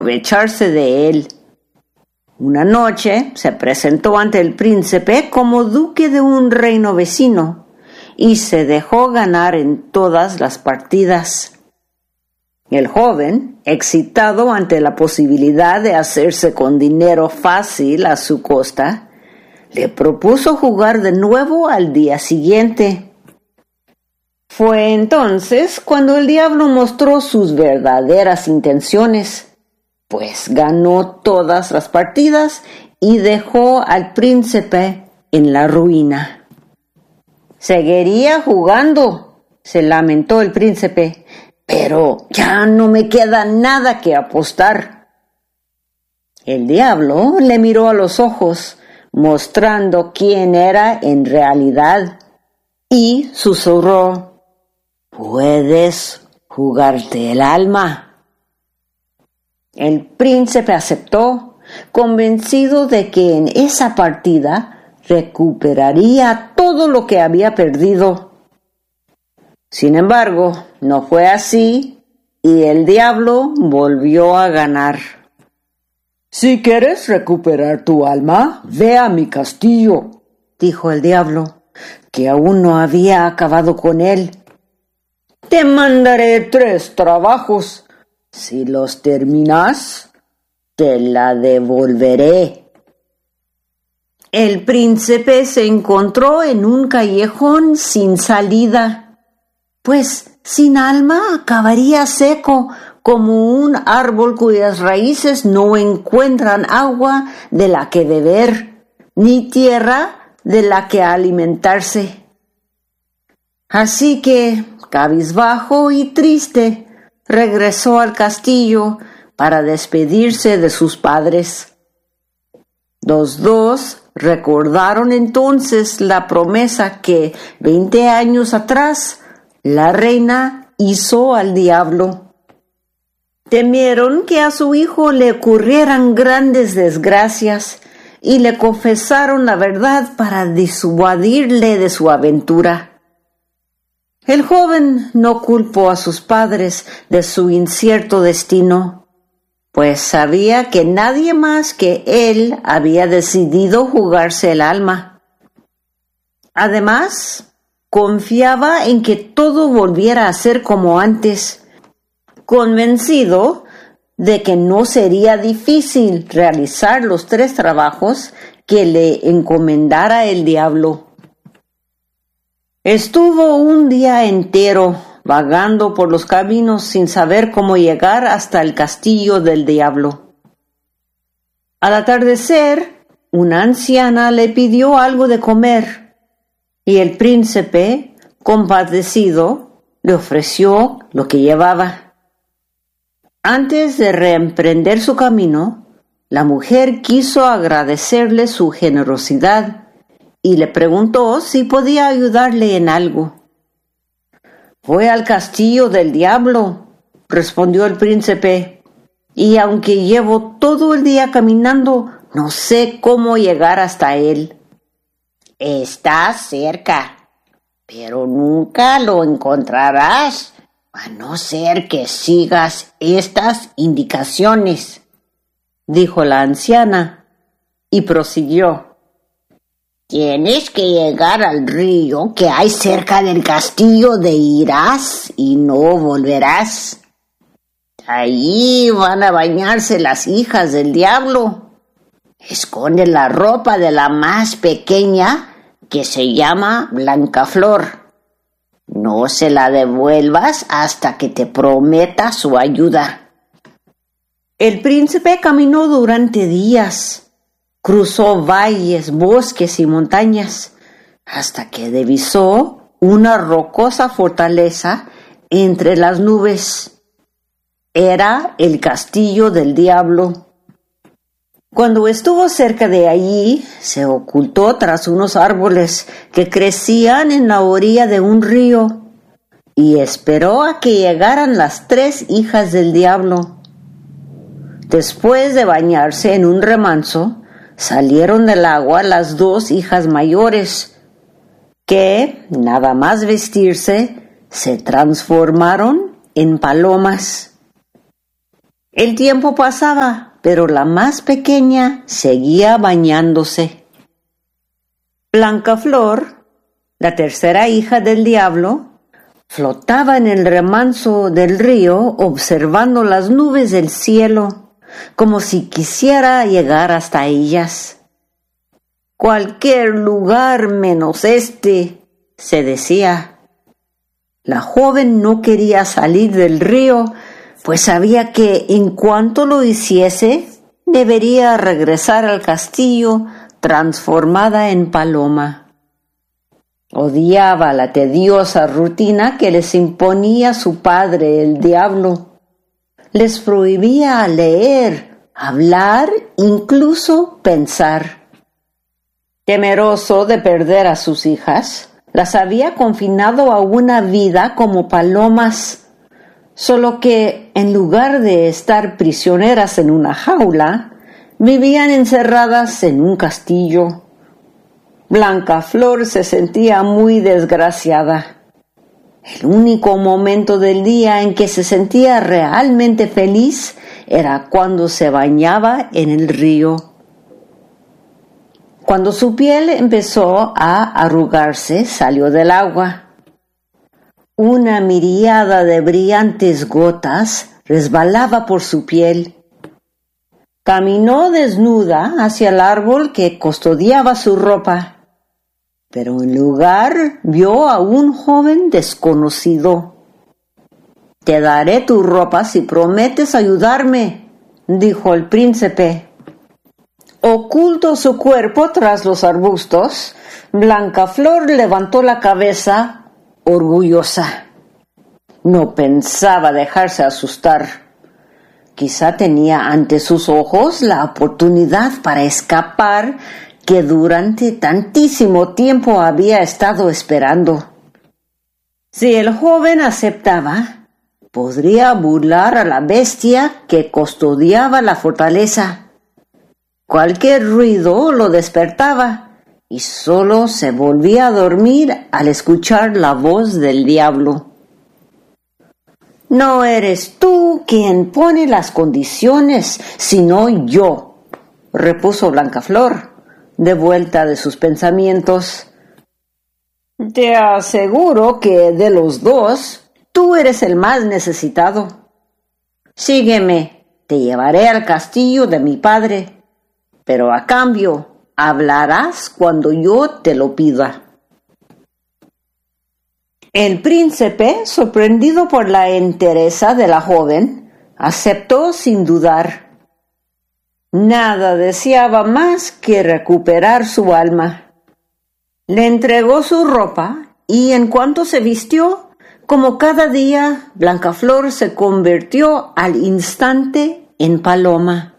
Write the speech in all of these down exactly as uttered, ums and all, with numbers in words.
aprovecharse de él. Una noche se presentó ante el príncipe como duque de un reino vecino y se dejó ganar en todas las partidas. El joven, excitado ante la posibilidad de hacerse con dinero fácil a su costa, le propuso jugar de nuevo al día siguiente. Fue entonces cuando el diablo mostró sus verdaderas intenciones, pues ganó todas las partidas y dejó al príncipe en la ruina. «Seguiría jugando», se lamentó el príncipe, «pero ya no me queda nada que apostar». El diablo le miró a los ojos, mostrando quién era en realidad, y susurró: «Puedes jugarte el alma». El príncipe aceptó, convencido de que en esa partida recuperaría todo lo que había perdido. Sin embargo, no fue así, y el diablo volvió a ganar. «Si quieres recuperar tu alma, ve a mi castillo», dijo el diablo, que aún no había acabado con él. «Te mandaré tres trabajos. Si los terminas, te la devolveré». El príncipe se encontró en un callejón sin salida, pues sin alma acabaría seco como un árbol cuyas raíces no encuentran agua de la que beber, ni tierra de la que alimentarse. Así que, cabizbajo y triste, regresó al castillo para despedirse de sus padres. Los dos recordaron entonces la promesa que veinte años atrás la reina hizo al diablo. Temieron que a su hijo le ocurrieran grandes desgracias y le confesaron la verdad para disuadirle de su aventura. El joven no culpó a sus padres de su incierto destino, pues sabía que nadie más que él había decidido jugarse el alma. Además, confiaba en que todo volviera a ser como antes, convencido de que no sería difícil realizar los tres trabajos que le encomendara el diablo. Estuvo un día entero vagando por los caminos sin saber cómo llegar hasta el castillo del diablo. Al atardecer, una anciana le pidió algo de comer, y el príncipe, compadecido, le ofreció lo que llevaba. Antes de reemprender su camino, la mujer quiso agradecerle su generosidad y le preguntó si podía ayudarle en algo. «Voy al castillo del diablo», respondió el príncipe, «y aunque llevo todo el día caminando, no sé cómo llegar hasta él». «Está cerca, pero nunca lo encontrarás, a no ser que sigas estas indicaciones», dijo la anciana, y prosiguió: «Tienes que llegar al río que hay cerca del castillo de Irás y no volverás. Allí van a bañarse las hijas del diablo. Esconde la ropa de la más pequeña, que se llama Blancaflor. No se la devuelvas hasta que te prometa su ayuda». El príncipe caminó durante días. Cruzó valles, bosques y montañas, hasta que divisó una rocosa fortaleza entre las nubes. Era el castillo del diablo. Cuando estuvo cerca de allí, se ocultó tras unos árboles que crecían en la orilla de un río y esperó a que llegaran las tres hijas del diablo. Después de bañarse en un remanso, salieron del agua las dos hijas mayores, que, nada más vestirse, se transformaron en palomas. El tiempo pasaba, pero la más pequeña seguía bañándose. Blancaflor, la tercera hija del diablo, flotaba en el remanso del río observando las nubes del cielo, como si quisiera llegar hasta ellas. Cualquier lugar menos este, se decía. La joven no quería salir del río, pues sabía que en cuanto lo hiciese, debería regresar al castillo transformada en paloma. Odiaba la tediosa rutina que les imponía su padre, el diablo. Les prohibía leer, hablar, incluso pensar. Temeroso de perder a sus hijas, las había confinado a una vida como palomas, solo que en lugar de estar prisioneras en una jaula, vivían encerradas en un castillo. Blancaflor se sentía muy desgraciada. El único momento del día en que se sentía realmente feliz era cuando se bañaba en el río. Cuando su piel empezó a arrugarse, salió del agua. Una miríada de brillantes gotas resbalaba por su piel. Caminó desnuda hacia el árbol que custodiaba su ropa, pero en lugar vio a un joven desconocido. «Te daré tu ropa si prometes ayudarme», dijo el príncipe. Oculto su cuerpo tras los arbustos, Blancaflor levantó la cabeza, orgullosa. No pensaba dejarse asustar. Quizá tenía ante sus ojos la oportunidad para escapar que durante tantísimo tiempo había estado esperando. Si el joven aceptaba, podría burlar a la bestia que custodiaba la fortaleza. Cualquier ruido lo despertaba y solo se volvía a dormir al escuchar la voz del diablo. «No eres tú quien pone las condiciones, sino yo», repuso Blancaflor, de vuelta de sus pensamientos. «Te aseguro que de los dos, tú eres el más necesitado. Sígueme, te llevaré al castillo de mi padre, pero a cambio hablarás cuando yo te lo pida». El príncipe, sorprendido por la entereza de la joven, aceptó sin dudar. Nada deseaba más que recuperar su alma. Le entregó su ropa y en cuanto se vistió, como cada día, Blancaflor se convirtió al instante en paloma.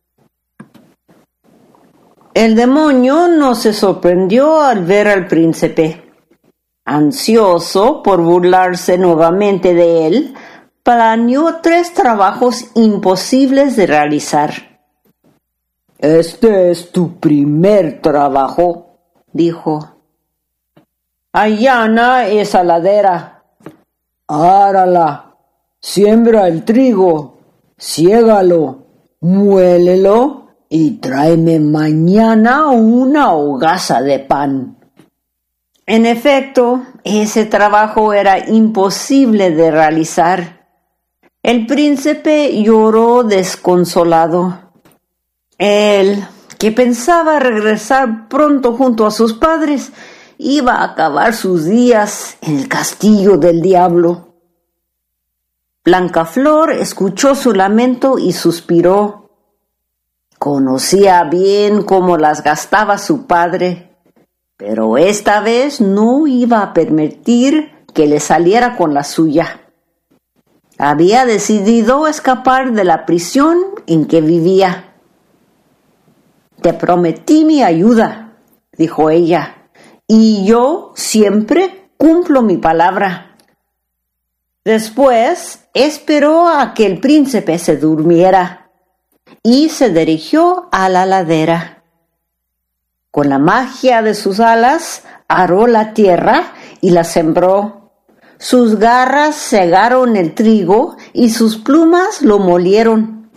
El demonio no se sorprendió al ver al príncipe. Ansioso por burlarse nuevamente de él, planeó tres trabajos imposibles de realizar. «Este es tu primer trabajo», dijo. «Allana esa ladera, árala, siembra el trigo, siégalo, muélelo y tráeme mañana una hogaza de pan». En efecto, ese trabajo era imposible de realizar. El príncipe lloró desconsolado. Él, que pensaba regresar pronto junto a sus padres, iba a acabar sus días en el castillo del diablo. Blancaflor escuchó su lamento y suspiró. Conocía bien cómo las gastaba su padre, pero esta vez no iba a permitir que le saliera con la suya. Había decidido escapar de la prisión en que vivía. «Te prometí mi ayuda», dijo ella, «y yo siempre cumplo mi palabra». Después esperó a que el príncipe se durmiera y se dirigió a la ladera. Con la magia de sus alas, aró la tierra y la sembró. Sus garras segaron el trigo y sus plumas lo molieron.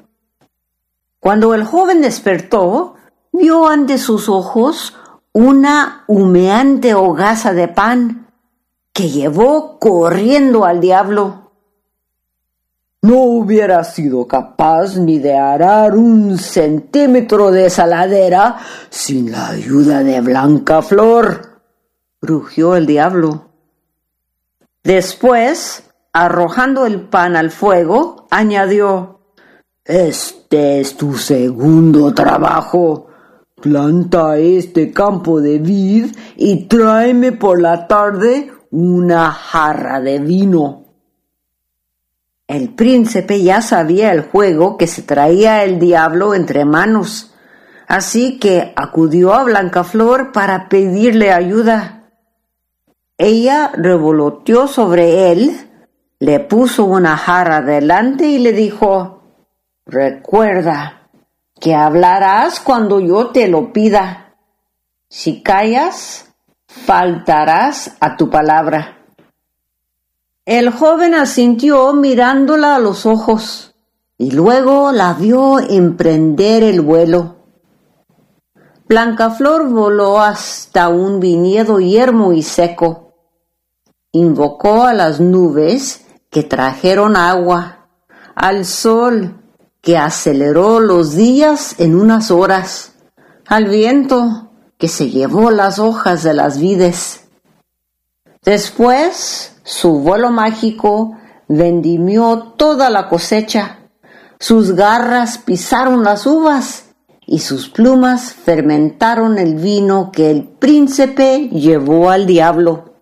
Cuando el joven despertó, vio ante sus ojos una humeante hogaza de pan que llevó corriendo al diablo. No hubiera sido capaz ni de arar un centímetro de saladera sin la ayuda de Blancaflor, rugió el diablo. Después, arrojando el pan al fuego, añadió: Este es tu segundo trabajo. Planta este campo de vid y tráeme por la tarde una jarra de vino. El príncipe ya sabía el juego que se traía el diablo entre manos, así que acudió a Blancaflor para pedirle ayuda. Ella revoloteó sobre él, le puso una jarra delante y le dijo: «Recuerda que hablarás cuando yo te lo pida. Si callas, faltarás a tu palabra». El joven asintió mirándola a los ojos y luego la vio emprender el vuelo. Blancaflor voló hasta un viñedo yermo y seco. Invocó a las nubes que trajeron agua, al sol que aceleró los días en unas horas, al viento que se llevó las hojas de las vides. Después, su vuelo mágico vendimió toda la cosecha, sus garras pisaron las uvas y sus plumas fermentaron el vino que el príncipe llevó al diablo.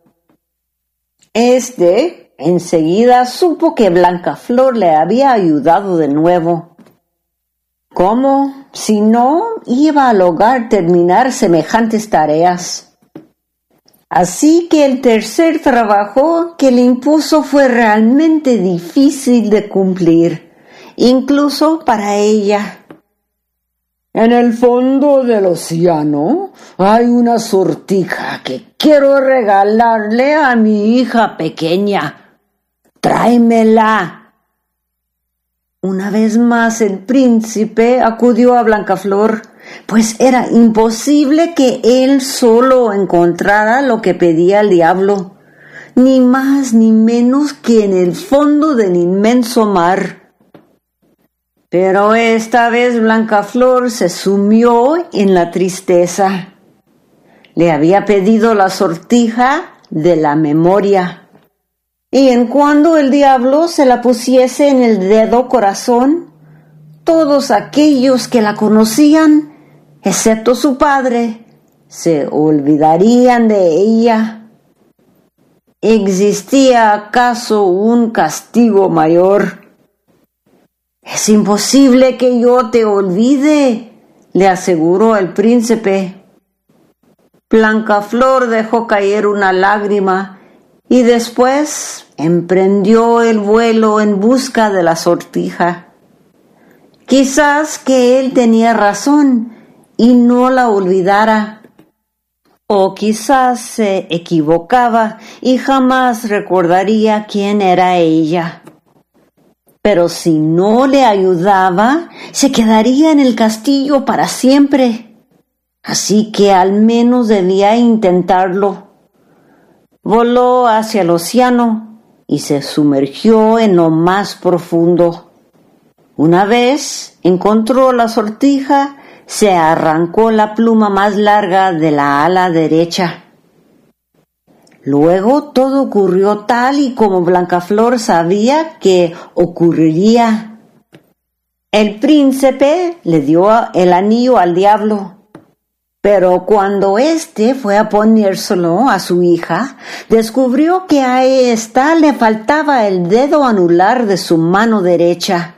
Este enseguida supo que Blancaflor le había ayudado de nuevo. ¿Cómo, si no, iba a lograr terminar semejantes tareas? Así que el tercer trabajo que le impuso fue realmente difícil de cumplir, incluso para ella. En el fondo del océano hay una sortija que quiero regalarle a mi hija pequeña. Tráemela. Una vez más el príncipe acudió a Blancaflor, pues era imposible que él solo encontrara lo que pedía el diablo, ni más ni menos que en el fondo del inmenso mar. Pero esta vez Blancaflor se sumió en la tristeza. Le había pedido la sortija de la memoria, y en cuando el diablo se la pusiese en el dedo corazón, todos aquellos que la conocían, excepto su padre, se olvidarían de ella. ¿Existía acaso un castigo mayor? «Es imposible que yo te olvide», le aseguró el príncipe. Blancaflor dejó caer una lágrima y después emprendió el vuelo en busca de la sortija. Quizás que él tenía razón y no la olvidara, o quizás se equivocaba y jamás recordaría quién era ella. Pero si no le ayudaba, se quedaría en el castillo para siempre. Así que al menos debía intentarlo. Voló hacia el océano y se sumergió en lo más profundo. Una vez encontró la sortija, se arrancó la pluma más larga de la ala derecha. Luego todo ocurrió tal y como Blancaflor sabía que ocurriría. El príncipe le dio el anillo al diablo, pero cuando éste fue a ponérselo a su hija, descubrió que a ésta le faltaba el dedo anular de su mano derecha.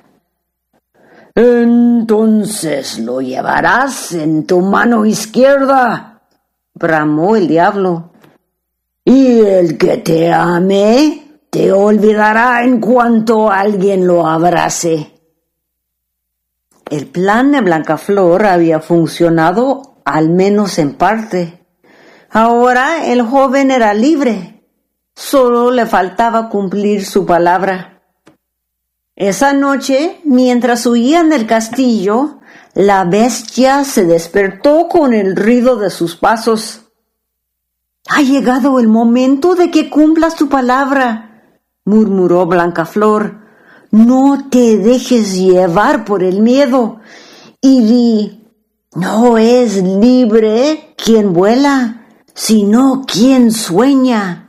«Entonces lo llevarás en tu mano izquierda», bramó el diablo. «Y el que te ame te olvidará en cuanto alguien lo abrace». El plan de Blancaflor había funcionado, al menos en parte. Ahora el joven era libre. Solo le faltaba cumplir su palabra. Esa noche, mientras huían del castillo, la bestia se despertó con el ruido de sus pasos. «Ha llegado el momento de que cumplas tu palabra», murmuró Blancaflor. «No te dejes llevar por el miedo y di, no es libre quien vuela, sino quien sueña».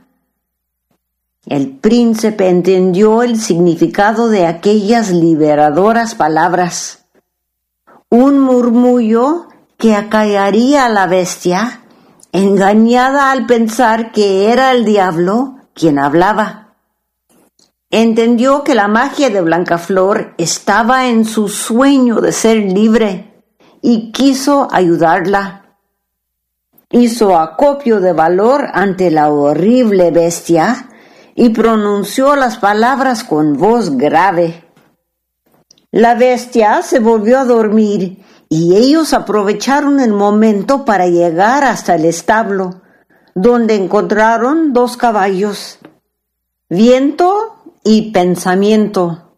El príncipe entendió el significado de aquellas liberadoras palabras. Un murmullo que acallaría a la bestia, engañada al pensar que era el diablo quien hablaba. Entendió que la magia de Blancaflor estaba en su sueño de ser libre y quiso ayudarla. Hizo acopio de valor ante la horrible bestia y pronunció las palabras con voz grave. La bestia se volvió a dormir y ellos aprovecharon el momento para llegar hasta el establo, donde encontraron dos caballos, Viento y Pensamiento.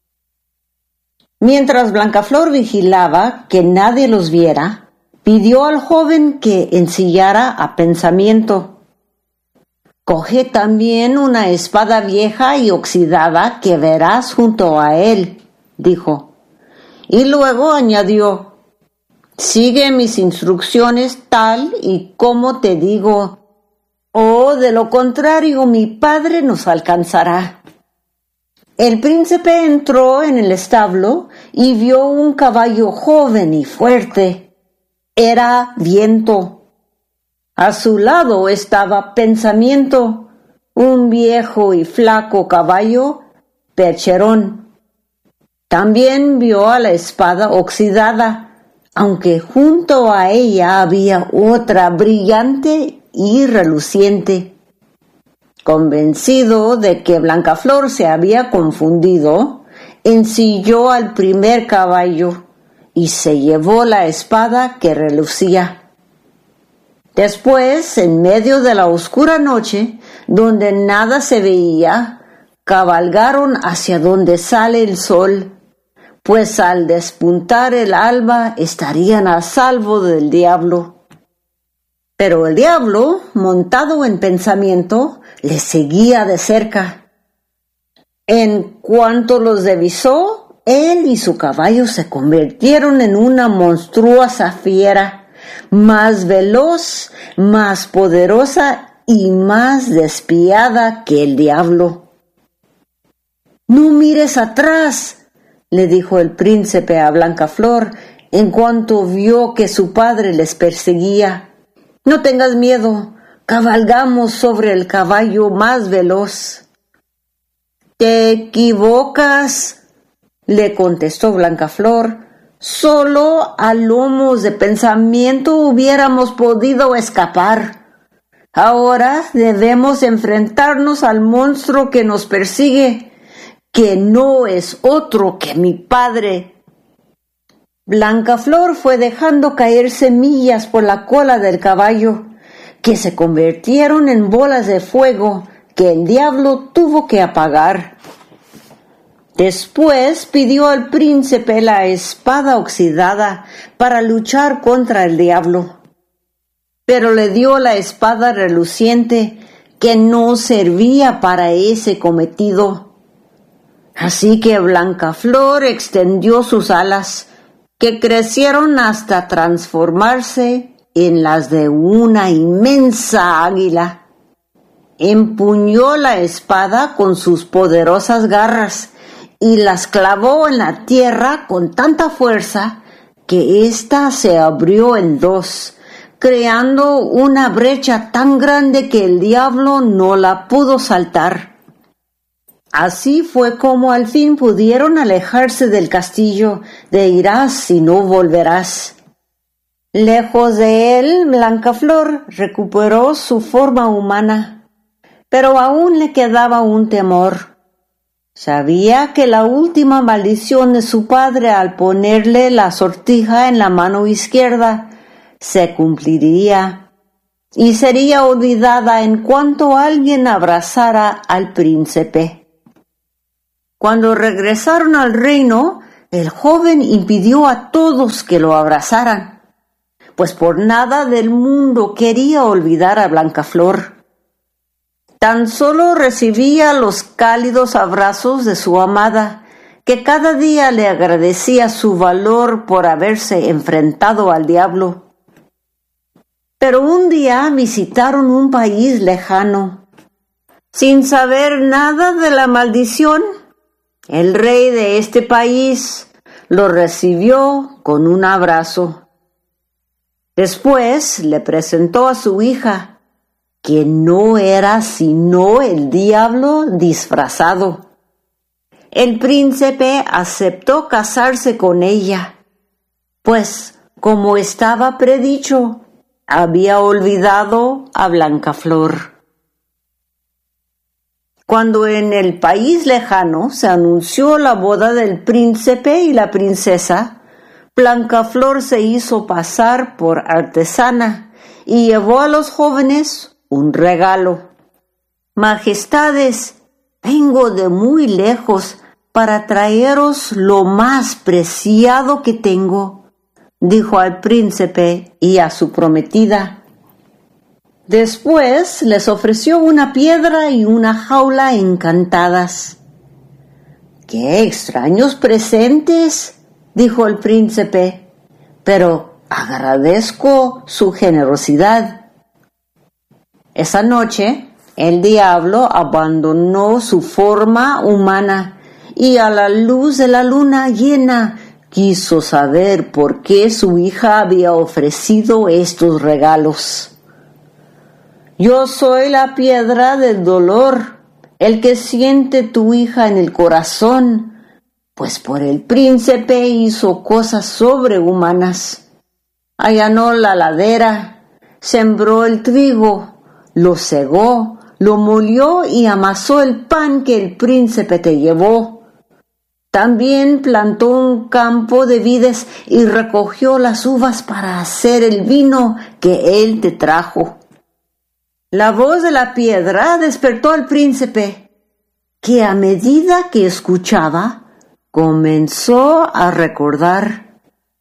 Mientras Blancaflor vigilaba que nadie los viera, pidió al joven que ensillara a Pensamiento. «Coge también una espada vieja y oxidada que verás junto a él», dijo. Y luego añadió, «Sigue mis instrucciones tal y como te digo, o de lo contrario mi padre nos alcanzará». El príncipe entró en el establo y vio un caballo joven y fuerte. Era Viento. A su lado estaba Pensamiento, un viejo y flaco caballo, Percherón. También vio a la espada oxidada, aunque junto a ella había otra brillante y reluciente. Convencido de que Blancaflor se había confundido, ensilló al primer caballo y se llevó la espada que relucía. Después, en medio de la oscura noche, donde nada se veía, cabalgaron hacia donde sale el sol, pues al despuntar el alba estarían a salvo del diablo. Pero el diablo, montado en Pensamiento, les seguía de cerca. En cuanto los divisó, él y su caballo se convirtieron en una monstruosa fiera, más veloz, más poderosa y más despiadada que el diablo. «No mires atrás», le dijo el príncipe a Blancaflor en cuanto vio que su padre les perseguía. «No tengas miedo, cabalgamos sobre el caballo más veloz». «Te equivocas», le contestó Blancaflor. «Solo a lomos de Pensamiento hubiéramos podido escapar. Ahora debemos enfrentarnos al monstruo que nos persigue, que no es otro que mi padre». Blancaflor fue dejando caer semillas por la cola del caballo, que se convirtieron en bolas de fuego que el diablo tuvo que apagar. Después pidió al príncipe la espada oxidada para luchar contra el diablo, pero le dio la espada reluciente que no servía para ese cometido. Así que Blancaflor extendió sus alas, que crecieron hasta transformarse en las de una inmensa águila. Empuñó la espada con sus poderosas garras y las clavó en la tierra con tanta fuerza que ésta se abrió en dos, creando una brecha tan grande que el diablo no la pudo saltar. Así fue como al fin pudieron alejarse del castillo de Irás y no volverás. Lejos de él, Blancaflor recuperó su forma humana, pero aún le quedaba un temor. Sabía que la última maldición de su padre al ponerle la sortija en la mano izquierda se cumpliría y sería olvidada en cuanto alguien abrazara al príncipe. Cuando regresaron al reino, el joven impidió a todos que lo abrazaran, pues por nada del mundo quería olvidar a Blancaflor. Tan solo recibía los cálidos abrazos de su amada, que cada día le agradecía su valor por haberse enfrentado al diablo. Pero un día visitaron un país lejano. Sin saber nada de la maldición, el rey de este país lo recibió con un abrazo. Después le presentó a su hija, que no era sino el diablo disfrazado. El príncipe aceptó casarse con ella, pues, como estaba predicho, había olvidado a Blancaflor. Cuando en el país lejano se anunció la boda del príncipe y la princesa, Blancaflor se hizo pasar por artesana y llevó a los jóvenes un regalo. Majestades, vengo de muy lejos para traeros lo más preciado que tengo, dijo al príncipe y a su prometida. Después les ofreció una piedra y una jaula encantadas. ¡Qué extraños presentes!, dijo el príncipe, pero agradezco su generosidad. Esa noche, el diablo abandonó su forma humana y a la luz de la luna llena quiso saber por qué su hija había ofrecido estos regalos. Yo soy la piedra del dolor, el que siente tu hija en el corazón, pues por el príncipe hizo cosas sobrehumanas. Allanó la ladera, sembró el trigo, lo segó, lo molió y amasó el pan que el príncipe te llevó. También plantó un campo de vides y recogió las uvas para hacer el vino que él te trajo. La voz de la piedra despertó al príncipe, que a medida que escuchaba, comenzó a recordar.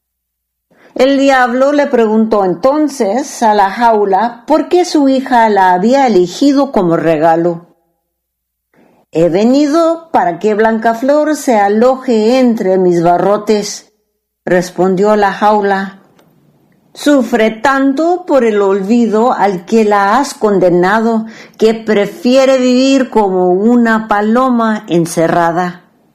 El diablo le preguntó entonces a la jaula por qué su hija la había elegido como regalo. He venido para que Blancaflor se aloje entre mis barrotes, respondió la jaula. Sufre tanto por el olvido al que la has condenado que prefiere vivir como una paloma encerrada.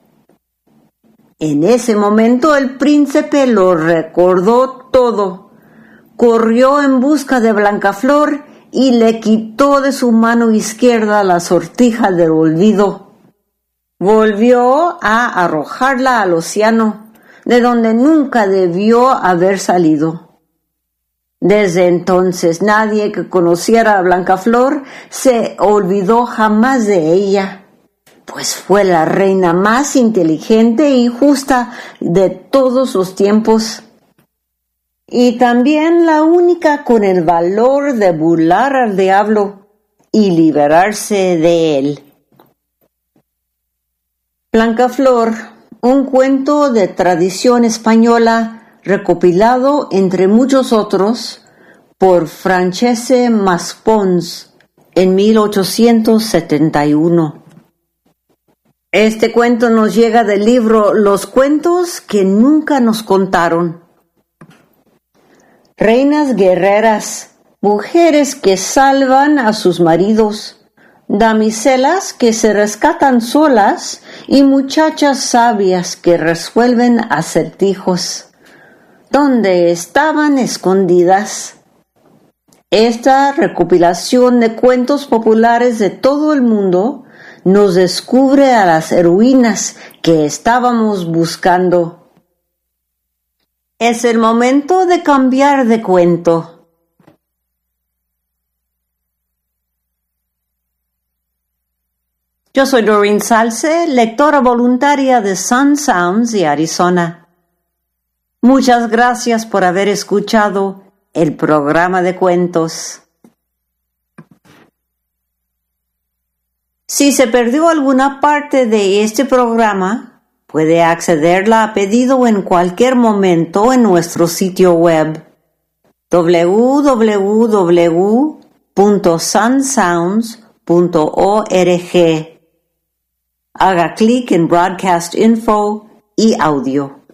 En ese momento el príncipe lo recordó todo. Corrió en busca de Blancaflor y le quitó de su mano izquierda la sortija del olvido. Volvió a arrojarla al océano, de donde nunca debió haber salido. Desde entonces nadie que conociera a Blancaflor se olvidó jamás de ella, pues fue la reina más inteligente y justa de todos los tiempos, y también la única con el valor de burlar al diablo y liberarse de él. Blancaflor, un cuento de tradición española recopilado entre muchos otros por Francesc Maspons en mil ochocientos setenta y uno. Este cuento nos llega del libro Los cuentos que nunca nos contaron. Reinas guerreras, mujeres que salvan a sus maridos, damiselas que se rescatan solas y muchachas sabias que resuelven acertijos. ¿Dónde estaban escondidas? Esta recopilación de cuentos populares de todo el mundo nos descubre a las heroínas que estábamos buscando. Es el momento de cambiar de cuento. Yo soy Doreen Salce, lectora voluntaria de Sun Sounds y Arizona. Muchas gracias por haber escuchado el programa de cuentos. Si se perdió alguna parte de este programa, puede accederla a pedido en cualquier momento en nuestro sitio web doble u doble u doble u punto sun sounds punto org. Haga clic en Broadcast Info y Audio.